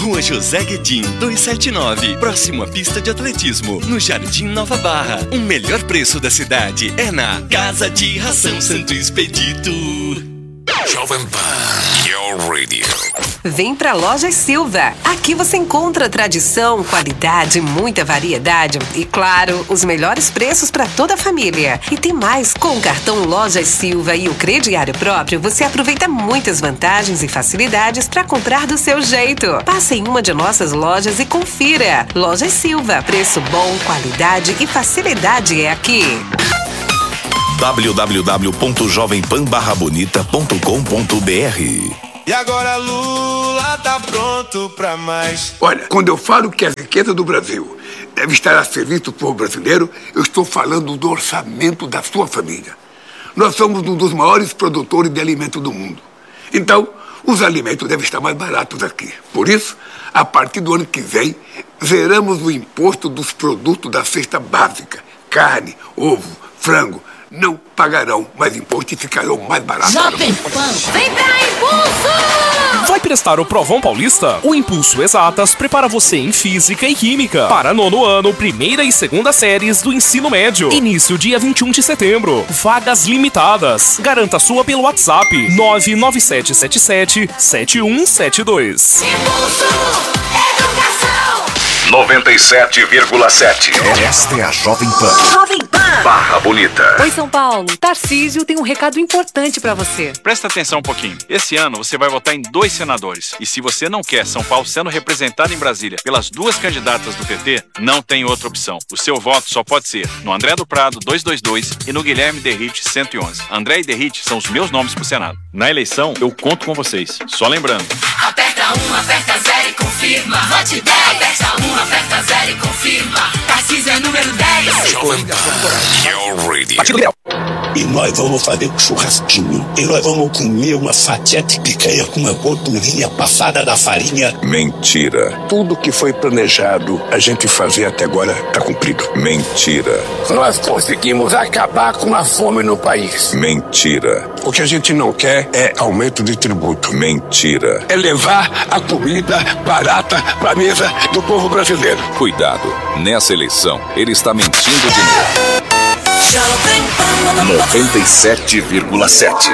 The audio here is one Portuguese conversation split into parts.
Rua José Guedim, 279, próximo à pista de atletismo, no Jardim Nova Barra. O melhor preço da cidade é na Casa de Ração Santo Expedito. Jovem Pan, your radio. Vem pra Lojas Silva. Aqui você encontra tradição, qualidade, muita variedade e, claro, os melhores preços para toda a família. E tem mais, com o cartão Lojas Silva e o crediário próprio, você aproveita muitas vantagens e facilidades para comprar do seu jeito. Passe em uma de nossas lojas e confira. Lojas Silva, preço bom, qualidade e facilidade é aqui. www.jovempan-bonita.com.br. E agora Lula tá pronto pra mais. Olha, quando eu falo que a riqueza do Brasil deve estar a serviço do povo brasileiro, eu estou falando do orçamento da sua família. Nós somos um dos maiores produtores de alimentos do mundo. Então, os alimentos devem estar mais baratos aqui. Por isso, a partir do ano que vem, zeramos o imposto dos produtos da cesta básica. Carne, ovo, frango. Não pagarão mais imposto e ficarão mais baratos. Jovem Pan, vem pra Impulso! Vai prestar o Provão Paulista? O Impulso Exatas prepara você em Física e Química para nono ano, primeira e segunda séries do ensino médio. Início dia 21 de setembro. Vagas limitadas. Garanta sua pelo WhatsApp 99777-7172. Impulso! Educação! 97,7. Esta é a Jovem Pan. Jovem Pan! Barra Bonita. Oi, São Paulo. Tarcísio tem um recado importante pra você. Presta atenção um pouquinho. Esse ano você vai votar em 2 senadores. E se você não quer São Paulo sendo representado em Brasília pelas 2 candidatas do PT, não tem outra opção. O seu voto só pode ser no André do Prado 222 e no Guilherme Derrite 111. André e Derrite são os meus nomes pro Senado. Na eleição, eu conto com vocês. Só lembrando. Aperta 1, aperta 0 e confirma. Vote 10. Aperta 1, aperta 0 e confirma. Tarcísio é número 10. Jovem Pan, your radio. E nós vamos fazer um churrasquinho. E nós vamos comer uma fatia de picanha com uma gordurinha passada da farinha. Mentira. Tudo que foi planejado a gente fazer até agora está cumprido. Mentira. Nós conseguimos acabar com a fome no país. Mentira. O que a gente não quer é aumento de tributo. Mentira. É levar a comida barata para a mesa do povo brasileiro. Cuidado. Nessa eleição, ele está mentindo de novo. 97,7.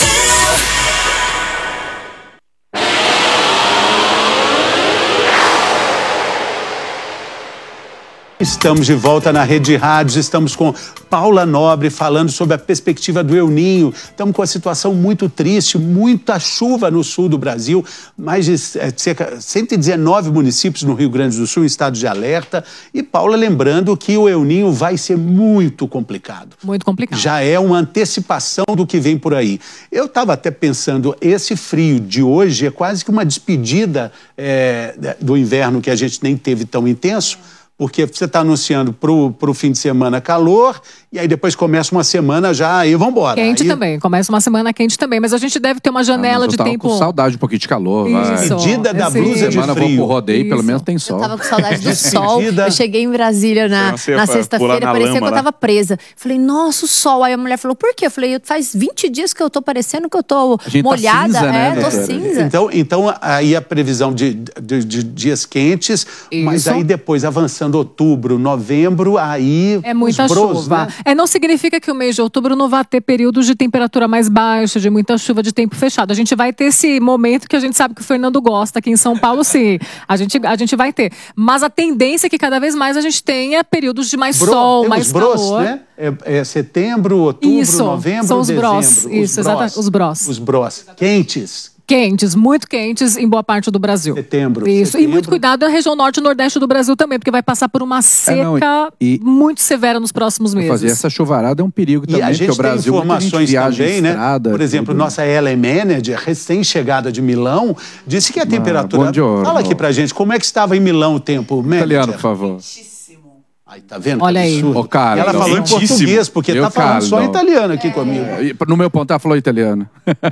Estamos de volta na Rede Rádios, estamos com Paula Nobre falando sobre a perspectiva do El Ninho. Estamos com uma situação muito triste, muita chuva no sul do Brasil, mais de cerca de 119 municípios no Rio Grande do Sul em estado de alerta. E Paula lembrando que o El Ninho vai ser muito complicado. Muito complicado. Já é uma antecipação do que vem por aí. Eu estava até pensando, esse frio de hoje é quase que uma despedida do inverno que a gente nem teve tão intenso, porque você está anunciando para o fim de semana calor, e aí depois começa uma semana já, aí vambora. Quente também, começa uma semana quente também, mas a gente deve ter uma janela de tempo... Eu tava com saudade, um pouquinho de calor. Medida da blusa de frio. Eu vou pro rodeio, pelo menos tem sol. Eu tava com saudade do sol, eu cheguei em Brasília na sexta-feira, parecia que eu tava presa. Falei, nossa, o sol. Aí a mulher falou, por quê? Eu falei, faz 20 dias que eu tô parecendo que eu tô molhada. Tá cinza, né, tô cinza. Então aí a previsão de dias quentes, mas aí depois avançando outubro, novembro, aí é muita chuva. Né? Não significa que o mês de outubro não vai ter períodos de temperatura mais baixa, de muita chuva, de tempo fechado. A gente vai ter esse momento que a gente sabe que o Fernando gosta, aqui em São Paulo, sim. A gente vai ter. Mas a tendência é que cada vez mais a gente tenha períodos de mais sol, mais calor. Né? É setembro, outubro, novembro, são os dezembro. Bros. Isso, exatamente. Os Bros. Os Bros. Quentes. Quentes, muito quentes em boa parte do Brasil. Setembro. E muito cuidado na região norte e nordeste do Brasil também, porque vai passar por uma seca muito severa nos próximos meses. Fazer essa chuvarada é um perigo também, porque o Brasil tem informações também, né? Estrada, por exemplo, nossa LA Manager, recém-chegada de Milão, disse que a temperatura... Buongiorno. Fala aqui pra gente, como é que estava em Milão o tempo, Italiano, por favor. Aí, tá vendo? Olha aí. Ô, cara, e ela falou em português, porque tá falando só italiano aqui comigo. No meu ponto, ela falou italiano.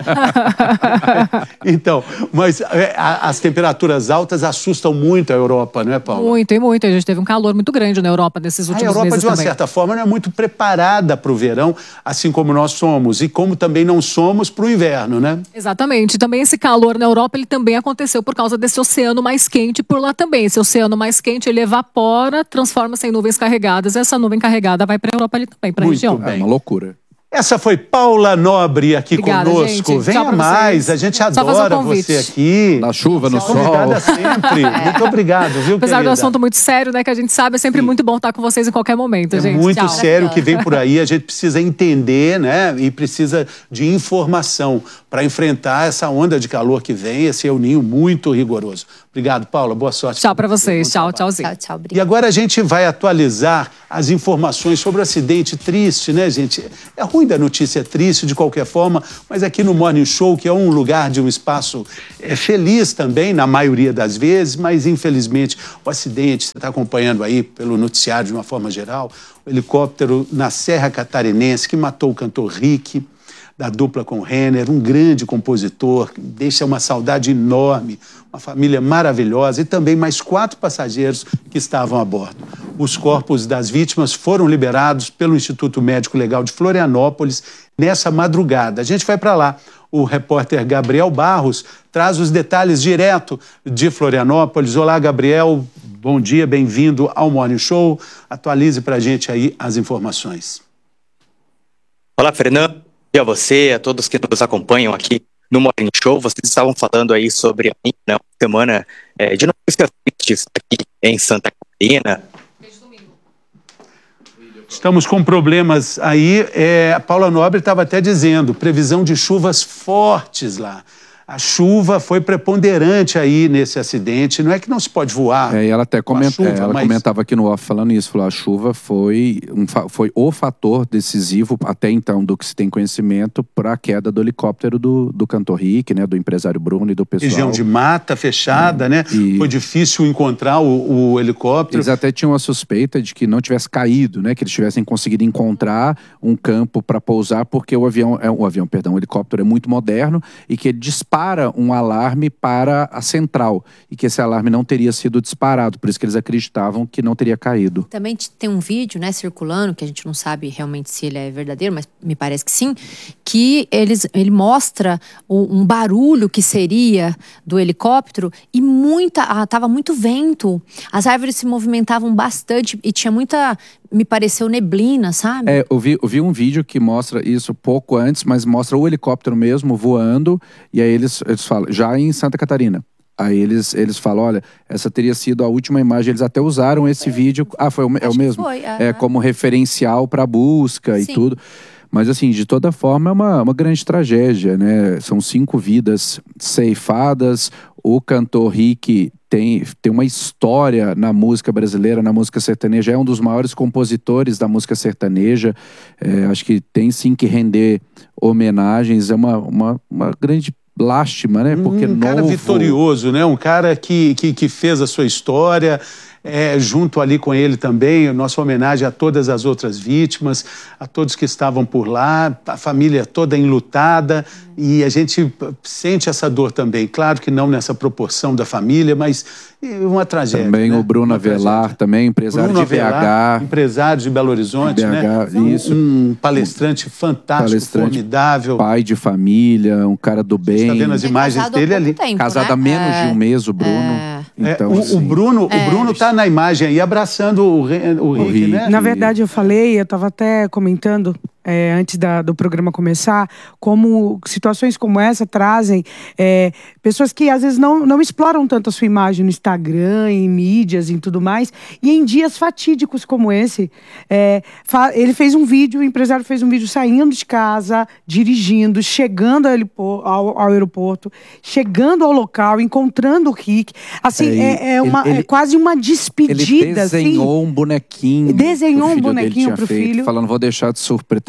Então, mas as temperaturas altas assustam muito a Europa, não é, Paulo? Muito, e muito. A gente teve um calor muito grande na Europa nesses últimos meses. A Europa, de uma também. certa forma, não é muito preparada para o verão, assim como nós somos. E como também não somos para o inverno, né? Exatamente. Também esse calor na Europa, ele também aconteceu por causa desse oceano mais quente por lá também. Esse oceano mais quente, ele evapora, transforma-se em nuvens carregadas. Essa nuvem carregada vai para a Europa ali também, para a região. Bem. É uma loucura. Essa foi Paula Nobre aqui Obrigada, conosco. gente. Venha mais, a gente adora você aqui. Na chuva, no sol. Obrigada sempre. Muito obrigado, viu, Apesar querida? do assunto muito sério, né, que a gente sabe, é sempre muito bom estar com vocês em qualquer momento, gente. É muito Tchau. sério o que vem por aí, a gente precisa entender, né? E precisa de informação para enfrentar essa onda de calor que vem, esse El Ninho muito rigoroso. Obrigado, Paula. Boa sorte. Tchau para vocês. Tchau, tchauzinho. Tchau, tchau. E agora a gente vai atualizar as informações sobre o acidente triste, né, gente? É ruim da notícia triste de qualquer forma, mas aqui no Morning Show, que é um lugar de um espaço feliz também, na maioria das vezes, mas infelizmente o acidente, você está acompanhando aí pelo noticiário de uma forma geral, o helicóptero na Serra Catarinense que matou o cantor Rick, da dupla com Renner, um grande compositor, que deixa uma saudade enorme, uma família maravilhosa e também mais 4 passageiros que estavam a bordo. Os corpos das vítimas foram liberados pelo Instituto Médico Legal de Florianópolis nessa madrugada. A gente vai para lá. O repórter Gabriel Barros traz os detalhes direto de Florianópolis. Olá, Gabriel. Bom dia, bem-vindo ao Morning Show. Atualize para a gente aí as informações. Olá, Fernando. A você, a todos que nos acompanham aqui no Morning Show. Vocês estavam falando aí sobre uma semana de notícias tristes aqui em Santa Catarina. Estamos com problemas aí. A Paula Nobre estava até dizendo, previsão de chuvas fortes lá. A chuva foi preponderante aí nesse acidente. Não é que não se pode voar. E ela até comentava aqui no off falando isso. Falou, a chuva foi o fator decisivo, até então, do que se tem conhecimento, para a queda do helicóptero do cantor Rick, né, do empresário Bruno e do pessoal. Região de mata fechada, né? Foi difícil encontrar o helicóptero. Eles até tinham a suspeita de que não tivesse caído, né? Que eles tivessem conseguido encontrar um campo para pousar, porque o helicóptero é muito moderno e que ele dispara um alarme para a central e que esse alarme não teria sido disparado, por isso que eles acreditavam que não teria caído. Também tem um vídeo, né, circulando, que a gente não sabe realmente se ele é verdadeiro, mas me parece que sim, que ele mostra um barulho que seria do helicóptero e tava muito vento, as árvores se movimentavam bastante e tinha muita, me pareceu, neblina, sabe? Eu vi um vídeo que mostra isso pouco antes, mas mostra o helicóptero mesmo voando, e aí eles falam, já em Santa Catarina. Aí eles falam, olha, essa teria sido a última imagem, eles até usaram esse vídeo, é o mesmo? Foi, como referencial para busca e tudo. Mas assim, de toda forma é uma grande tragédia, né? São 5 vidas ceifadas, o cantor Rick tem uma história na música brasileira, na música sertaneja, é um dos maiores compositores da música sertaneja, acho que tem sim que render homenagens, é uma grande lástima, né? Porque um cara vitorioso, né? Um cara que fez a sua história, junto ali com ele também, nossa homenagem a todas as outras vítimas, a todos que estavam por lá, a família toda enlutada, e a gente sente essa dor também. Claro que não nessa proporção da família, mas uma tragédia. Também, né? O Bruno Uma Avelar, tragédia. também empresário Bruno de Avelar, BH. empresário de Belo Horizonte, né? Isso. Um palestrante fantástico, formidável. Pai de família, um cara do bem. Está vendo as imagens dele ali? Casado há menos de um mês, o Bruno. Então, o Bruno está na imagem aí abraçando o Rick, né? Na verdade, eu estava até comentando antes do programa começar, como situações como essa trazem pessoas que às vezes não exploram tanto a sua imagem no Instagram, em mídias e tudo mais, e em dias fatídicos como esse, ele fez um vídeo, o empresário fez um vídeo saindo de casa, dirigindo, chegando ao aeroporto, chegando ao local, encontrando o Rick, assim, é quase uma despedida. Ele desenhou um bonequinho. Desenhou um bonequinho pro filho. Falando, vou deixar de surpresa.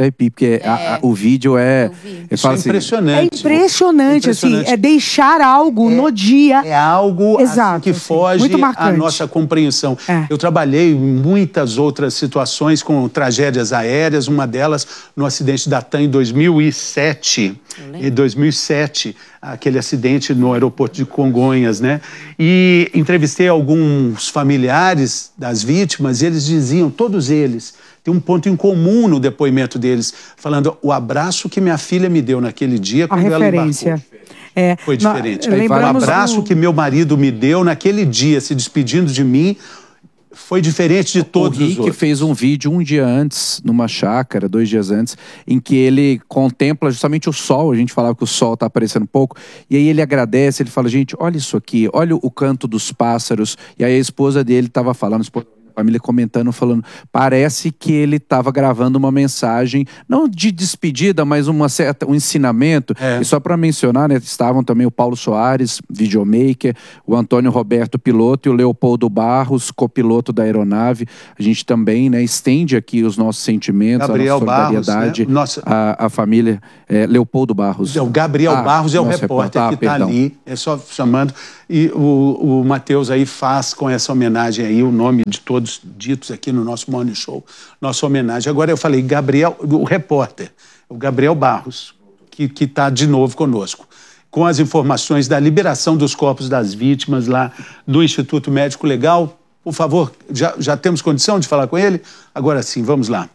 arrepio, porque o vídeo Isso é impressionante. É impressionante, assim, é deixar algo no dia. É algo Exato, assim, que foge muito à marcante. nossa compreensão. Eu trabalhei em muitas outras situações com tragédias aéreas, uma delas no acidente da TAM em 2007. Em 2007, aquele acidente no aeroporto de Congonhas, né? E entrevistei alguns familiares das vítimas e eles diziam, todos eles, tem um ponto em comum no depoimento deles, falando o abraço que minha filha me deu naquele dia quando ela embarcou. Foi diferente. O abraço que meu marido me deu naquele dia, se despedindo de mim, foi diferente de todos os outros. O Rick fez um vídeo um dia antes, numa chácara, 2 dias antes, em que ele contempla justamente o sol. A gente falava que o sol tá aparecendo um pouco. E aí ele agradece, ele fala, gente, olha isso aqui, olha o canto dos pássaros. E aí a esposa dele tava falando, a família comentando, falando, parece que ele estava gravando uma mensagem, não de despedida, mas um ensinamento. E só para mencionar, né, estavam também o Paulo Soares, videomaker, o Antônio Roberto, piloto, e o Leopoldo Barros, copiloto da aeronave. A gente também, né, estende aqui os nossos sentimentos, Gabriel a nossa solidariedade, Barros, né? a família, Leopoldo Barros. O Gabriel Barros é o repórter que está ali, é só chamando. E o Matheus aí faz com essa homenagem aí o nome de todos ditos aqui no nosso Morning Show, nossa homenagem. Agora eu falei Gabriel, o repórter, o Gabriel Barros, que está de novo conosco, com as informações da liberação dos corpos das vítimas lá do Instituto Médico Legal. Por favor, já temos condição de falar com ele? Agora sim, vamos lá.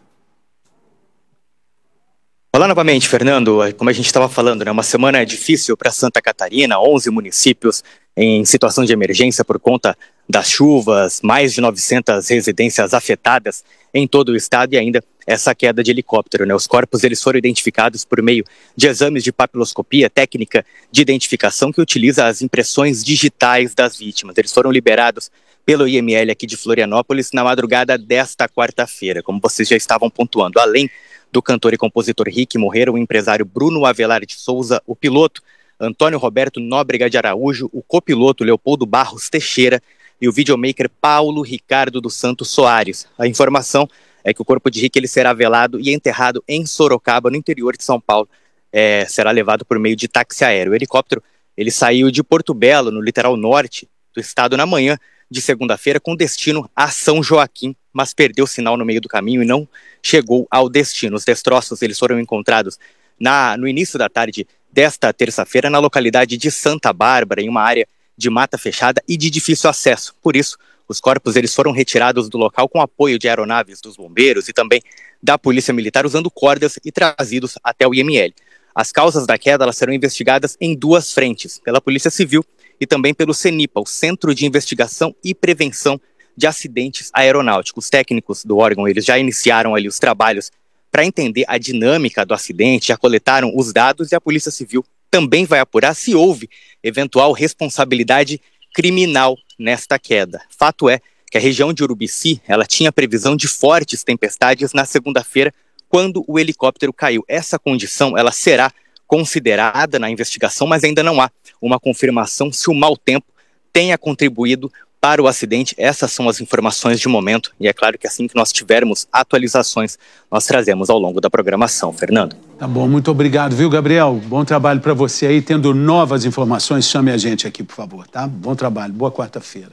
Olá novamente, Fernando. Como a gente estava falando, né, uma semana difícil para Santa Catarina, 11 municípios em situação de emergência por conta das chuvas, mais de 900 residências afetadas em todo o estado e ainda essa queda de helicóptero, né? Os corpos eles foram identificados por meio de exames de papiloscopia, técnica de identificação que utiliza as impressões digitais das vítimas. Eles foram liberados pelo IML aqui de Florianópolis na madrugada desta quarta-feira, como vocês já estavam pontuando. Além do cantor e compositor Rick, morreram o empresário Bruno Avelar de Souza, o piloto Antônio Roberto Nóbrega de Araújo, o copiloto Leopoldo Barros Teixeira e o videomaker Paulo Ricardo dos Santos Soares. A informação é que o corpo de Rick ele será velado e enterrado em Sorocaba, no interior de São Paulo. Será levado por meio de táxi aéreo. O helicóptero ele saiu de Porto Belo, no litoral norte do estado, na manhã de segunda-feira, com destino a São Joaquim, mas perdeu o sinal no meio do caminho e não chegou ao destino. Os destroços eles foram encontrados no início da tarde desta terça-feira na localidade de Santa Bárbara, em uma área de mata fechada e de difícil acesso. Por isso, os corpos eles foram retirados do local com apoio de aeronaves dos bombeiros e também da Polícia Militar, usando cordas e trazidos até o IML. As causas da queda elas serão investigadas em 2 frentes, pela Polícia Civil e também pelo CENIPA, o Centro de Investigação e Prevenção de Acidentes Aeronáuticos. Os técnicos do órgão eles já iniciaram ali os trabalhos para entender a dinâmica do acidente, já coletaram os dados e a Polícia Civil também vai apurar se houve eventual responsabilidade criminal nesta queda. Fato é que a região de Urubici ela tinha previsão de fortes tempestades na segunda-feira, quando o helicóptero caiu. Essa condição ela será considerada na investigação, mas ainda não há uma confirmação se o mau tempo tenha contribuído para o acidente. Essas são as informações de momento e é claro que assim que nós tivermos atualizações, nós trazemos ao longo da programação. Fernando. Tá bom, muito obrigado, viu, Gabriel? Bom trabalho para você aí. Tendo novas informações, chame a gente aqui, por favor, tá? Bom trabalho, boa quarta-feira.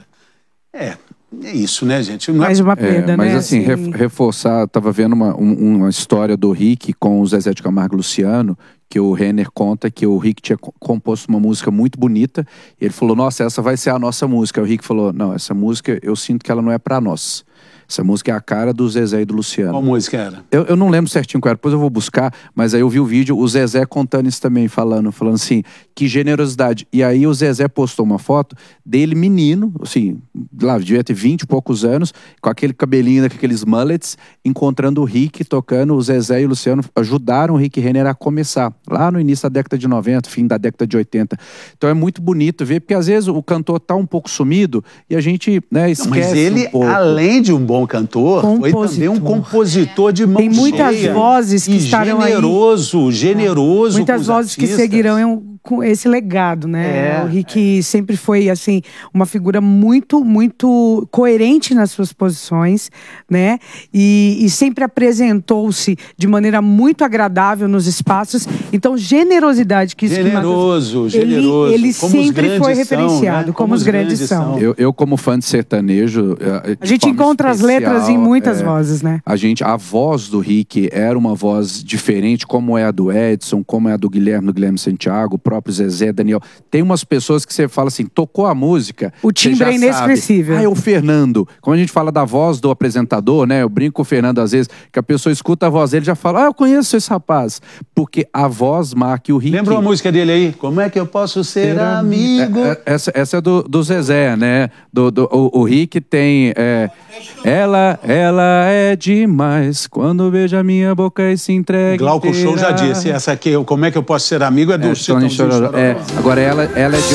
É isso, né, gente? Não Mais uma perda, mas né? assim, reforçar, tava vendo uma história do Rick com o Zezé de Camargo e Luciano, que o Renner conta que o Rick tinha composto uma música muito bonita, e ele falou, nossa, essa vai ser a nossa música. Aí o Rick falou, não, essa música eu sinto que ela não é pra nós. Essa música é a cara do Zezé e do Luciano. Qual música era? Eu não lembro certinho qual era, depois eu vou buscar, mas aí eu vi o vídeo, o Zezé contando isso também, falando assim, que generosidade. E aí o Zezé postou uma foto dele menino, assim, lá, devia ter 20 e poucos anos, com aquele cabelinho, com aqueles mullets, encontrando o Rick, tocando. O Zezé e o Luciano ajudaram o Rick Renner a começar, lá no início da década de 90, fim da década de 80. Então é muito bonito ver, porque às vezes o cantor tá um pouco sumido e a gente, né, esquece. Mas ele, além de um bom cantor, foi também um compositor de mão cheia. Tem muitas vozes que estarão generoso, aí. generoso. Muitas vozes que seguirão com esse legado, né? O Rick sempre foi, assim, uma figura muito, muito coerente nas suas posições, né? E sempre apresentou-se de maneira muito agradável nos espaços. Então, generosidade que isso generoso. Ele como sempre foi referenciado, como os grandes são. Eu, como fã de sertanejo... A gente encontra as letras em muitas vozes, né? A voz do Rick era uma voz diferente, como é a do Edson, como é a do Guilherme Santiago, o próprio Zezé, Daniel. Tem umas pessoas que você fala assim, tocou a música... O timbre é inexpressível. É o Fernando. Como a gente fala da voz do apresentador, né? Eu brinco com o Fernando às vezes, que a pessoa escuta a voz dele e já fala, eu conheço esse rapaz. Porque a voz marca o Rick. Lembra uma música dele aí? Como é que eu posso ser amigo? Essa é do Zezé, né? O Rick tem... Ela é demais quando vejo a minha boca e se entrega. Glauco Show já disse. Essa aqui, como é que eu posso ser amigo, é do Chitãozinho Chororó. Agora ela é demais.